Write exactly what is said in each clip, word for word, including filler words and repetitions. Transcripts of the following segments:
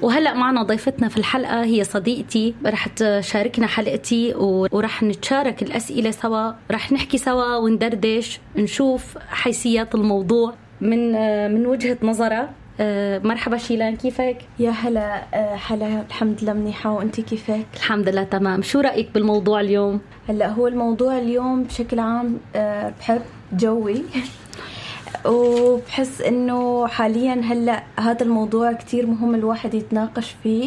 وهلأ معنا ضيفتنا في الحلقة هي صديقتي، رح تشاركنا حلقتي ورح نتشارك الأسئلة سوا، رح نحكي سوا وندردش نشوف حيثيات الموضوع من من وجهة نظرها. مرحبا شيلان، كيفك؟ يا هلا. حلا، الحمد لله منيحة، وانتي كيفك؟ الحمد لله تمام. شو رأيك بالموضوع اليوم؟ هلا هو الموضوع اليوم بشكل عام بحب جوي وبحس انه حاليا هلا هذا الموضوع كتير مهم الواحد يتناقش فيه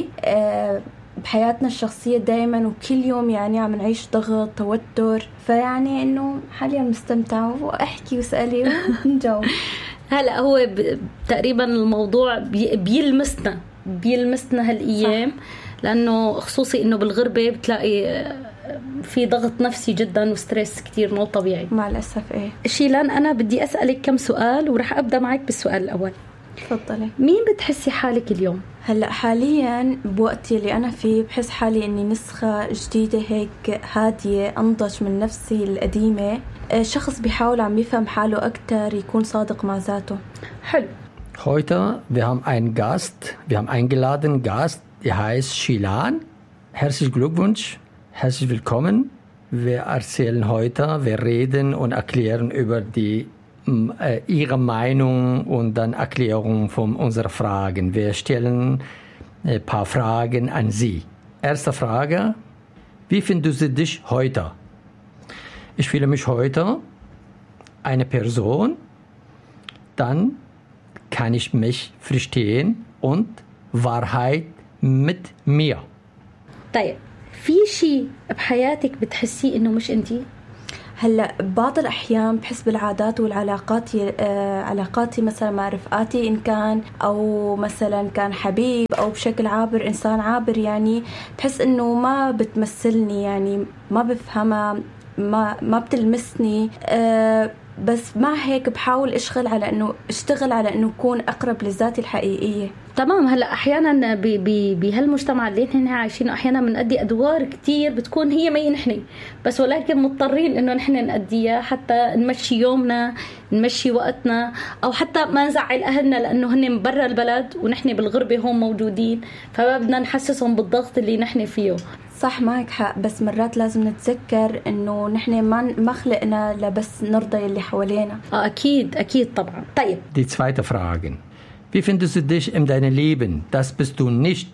بحياتنا الشخصية دايما وكل يوم، يعني عم نعيش ضغط توتر، فيعني انه حاليا مستمتعة واحكي واسألي ونجاوب. هلا هو ب... تقريبا الموضوع بي... بيلمسنا بيلمسنا هالايام، لانه خصوصي انه بالغربة بتلاقي في ضغط نفسي جدا وستريس كتير مو طبيعي مع الأسف. ايه شيلان، انا بدي اسألك كم سؤال ورح ابدا معك بالسؤال الاول. تفضلي. مين بتحسي حالك اليوم؟ هلا حاليا بوقتي اللي انا فيه بحس حالي اني نسخة جديدة هيك هادية، انضج من نفسي القديمة، شخص بيحاول عم يفهم حاله اكتر، يكون صادق مع ذاته. حلو. Heute wir haben einen Gast, wir haben eingeladen Gast, der heißt Shilan. Herzlichen Glückwunsch, herzlich willkommen. Wir erzählen heute, wir reden und erklären über die äh, ihre Meinung und dann Erklärung von unseren Fragen. Wir stellen ein paar Fragen an Sie. Erste Frage: Wie findest du dich heute? Ich fühle mich heute eine Person, dann kann ich mich verstehen und Wahrheit mit mir. طيب، في شيء بحياتك بتحسيه إنه مش أنتي؟ هلا بعض الأحيان بحس بالعادات والعلاقات، آه علاقاتي مثلا مع رفقاتي إن كان، أو مثلا كان حبيب أو بشكل عابر إنسان عابر، يعني بحس إنه ما بتمثلني، يعني ما بفهمها، ما ما بتلمسني. آه بس مع هيك بحاول اشتغل على انه اشتغل على انه اكون اقرب لذاتي الحقيقيه. تمام. هلا احيانا بهالمجتمع اللي نحن عايشينه احيانا بنأدي ادوار كتير بتكون هي ما نحن، بس ولكن مضطرين انه نحن نأديها حتى نمشي يومنا، نمشي وقتنا، او حتى ما نزعل اهلنا لانه هن برا البلد ونحن بالغربه هون موجودين، فما بدنا نحسسهم بالضغط اللي نحن فيه. صح، معك حق، بس مرات لازم نتذكر انه نحن ما ما خلقنا لبس نرضي اللي حوالينا. اه اكيد اكيد طبعا. طيب، Die zweite Frage: Wie findest du dich in deinem Leben? Das bist du nicht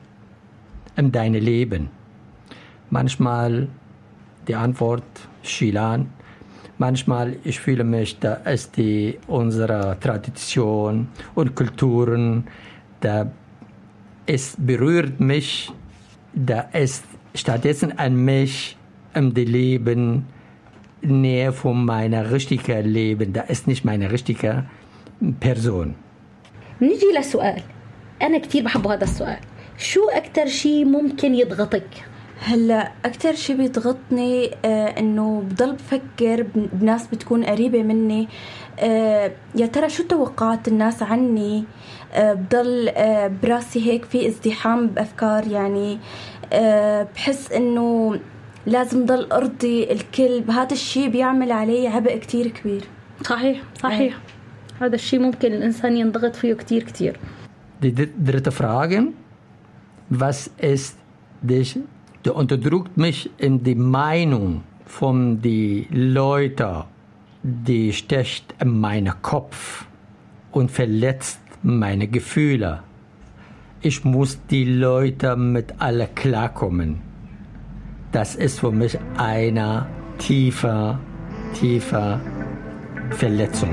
in deinem Leben. Manchmal die Antwort Shilan. Manchmal ich fühle mich, da ist die unsere Tradition und Kulturen, da es berührt mich. Da ist stattdessen an mich im Leben näher von meiner richtigen Leben. Da ist nicht meine richtige Person. نيجي لسؤال أنا كتير بحب هذا السؤال. شو أكتر شيء ممكن يضغطك؟ هلا أكتر شيء بيضغطني آه إنه بضل بفكر بناس بتكون قريبة مني، آه يا ترى شو توقعات الناس عني. آه بضل آه براسي هيك في ازدحام بأفكار، يعني آه بحس إنه لازم ضل أرضي الكل. هذا الشيء بيعمل علي عبء كتير كبير. صحيح صحيح. آه. هذا الشيء ممكن الإنسان ينضغط فيه كتير كتير. Die dritte Frage: Was ist dich, du unterdrückt mich in die Meinung von den Leuten, die sticht in meinen Kopf und verletzt meine Gefühle. Ich muss die Leute mit alle klarkommen. Das ist für mich eine tiefe, tiefe Verletzung.